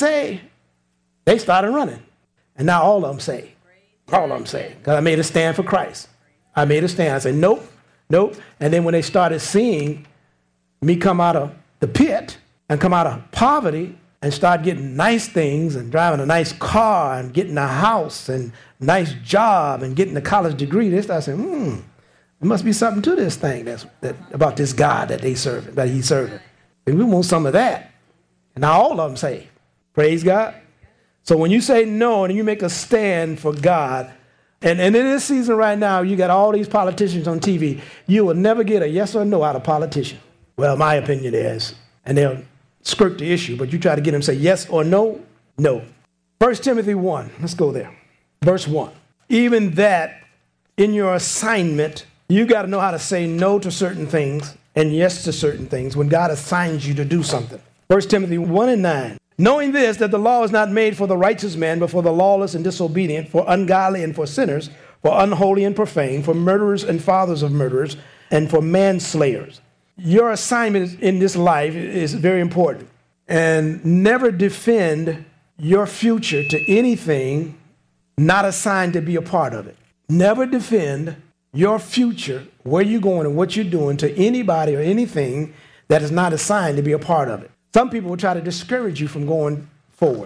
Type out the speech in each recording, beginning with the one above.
saved, they started running. And now all of them saved. All of them saved. Because I made a stand for Christ. I made a stand. I said, nope, nope. And then when they started seeing me come out of the pit and come out of poverty and start getting nice things and driving a nice car and getting a house and nice job and getting a college degree, they started saying, there must be something to this thing about this God that he's serving. And we want some of that. And now all of them saved. Praise God. So when you say no and you make a stand for God, and in this season right now, you got all these politicians on TV, you will never get a yes or no out of politician. Well, my opinion is, and they'll skirt the issue, but you try to get them to say yes or no, no. 1 Timothy 1, let's go there. Verse 1. Even that in your assignment, you got to know how to say no to certain things and yes to certain things when God assigns you to do something. 1 Timothy 1 and 9. Knowing this, that the law is not made for the righteous man, but for the lawless and disobedient, for ungodly and for sinners, for unholy and profane, for murderers and fathers of murderers, and for manslayers. Your assignment in this life is very important. And never defend your future to anything not assigned to be a part of it. Never defend your future, where you're going and what you're doing, to anybody or anything that is not assigned to be a part of it. Some people will try to discourage you from going forward.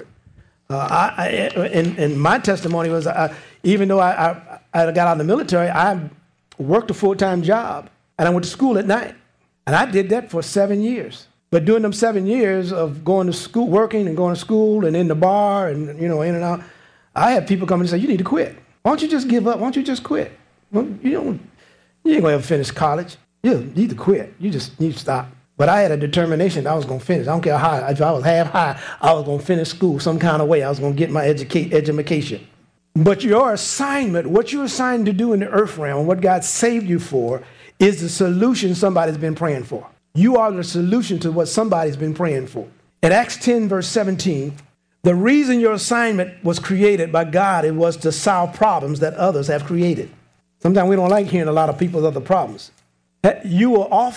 And my testimony was, even though I got out of the military, I worked a full-time job, and I went to school at night. And I did that for 7 years. But during them 7 years of going to school, working and going to school and in the bar and, in and out, I had people come and say, you need to quit. Why don't you just give up? Why don't you just quit? Well, you ain't going to ever finish college. You need to quit. You just need to stop. But I had a determination that I was going to finish. I don't care how, if I was half high, I was going to finish school some kind of way. I was going to get my education. But your assignment, what you're assigned to do in the earth realm, what God saved you for, is the solution somebody's been praying for. You are the solution to what somebody's been praying for. In Acts 10, verse 17, the reason your assignment was created by God, it was to solve problems that others have created. Sometimes we don't like hearing a lot of people's other problems. You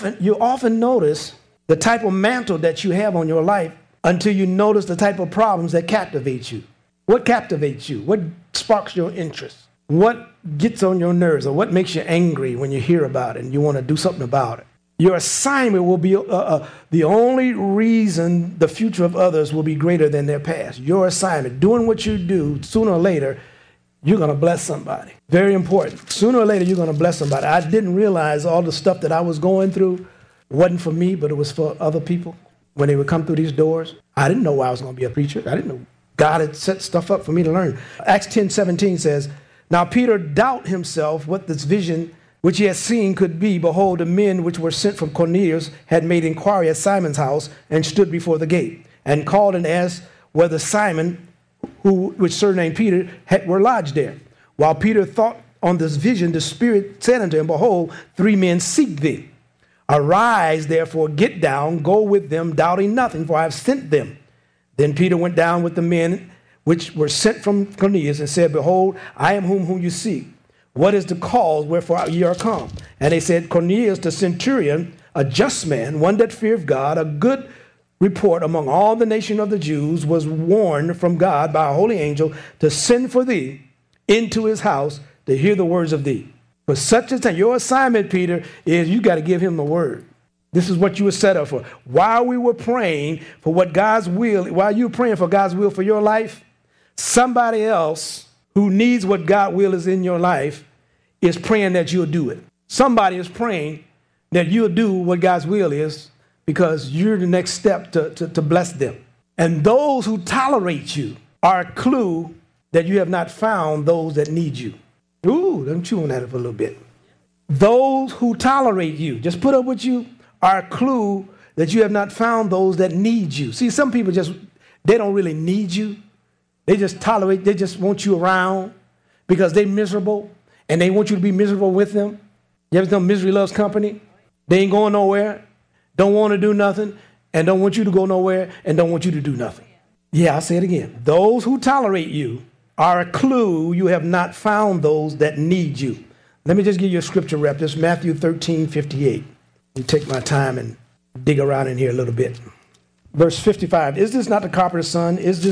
often notice the type of mantle that you have on your life until you notice the type of problems that captivate you. What captivates you? What sparks your interest? What gets on your nerves, or what makes you angry when you hear about it and you want to do something about it? Your assignment will be the only reason the future of others will be greater than their past. Your assignment, doing what you do, sooner or later, you're going to bless somebody. Very important. Sooner or later, you're going to bless somebody. I didn't realize all the stuff that I was going through wasn't for me, but it was for other people when they would come through these doors. I didn't know I was going to be a preacher. I didn't know God had set stuff up for me to learn. Acts 10:17 says, now Peter doubted himself what this vision which he had seen could be. Behold, the men which were sent from Cornelius had made inquiry at Simon's house and stood before the gate and called and asked whether Simon, which surnamed Peter, were lodged there. While Peter thought on this vision, the Spirit said unto him, behold, 3 men seek thee. Arise, therefore, get down, go with them, doubting nothing, for I have sent them. Then Peter went down with the men which were sent from Cornelius and said, behold, I am whom you seek. What is the cause wherefore ye are come? And they said, Cornelius the centurion, a just man, one that feareth God, a good report among all the nation of the Jews, was warned from God by a holy angel to send for thee into his house to hear the words of thee. For such a time, your assignment, Peter, is you got to give him the word. This is what you were set up for. While we were praying for what God's will, while you were praying for God's will for your life, somebody else who needs what God's will is in your life is praying that you'll do it. Somebody is praying that you'll do what God's will is because you're the next step to bless them. And those who tolerate you are a clue that you have not found those that need you. Ooh, let me chew on that for a little bit. Those who tolerate you, just put up with you, are a clue that you have not found those that need you. See, some people they don't really need you. They just tolerate, they just want you around because they're miserable and they want you to be miserable with them. You ever know misery loves company? They ain't going nowhere, don't want to do nothing, and don't want you to go nowhere, and don't want you to do nothing. Yeah, I'll say it again. Those who tolerate you are a clue you have not found those that need you. Let me just give you a scripture rep. This is Matthew 13:58. You take my time and dig around in here a little bit. Verse 55, is this not the carpenter's son? Is this